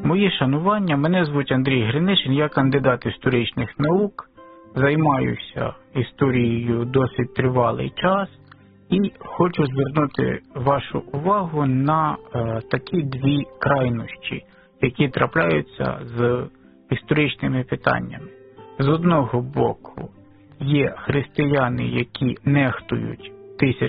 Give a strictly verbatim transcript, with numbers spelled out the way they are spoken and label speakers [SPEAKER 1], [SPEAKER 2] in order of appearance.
[SPEAKER 1] Мої шанування, мене звуть Андрій Гринишин, я кандидат історичних наук, займаюся історією досить тривалий час і хочу звернути вашу увагу на е, такі дві крайнощі, які трапляються з історичними питаннями. З одного боку є християни, які нехтують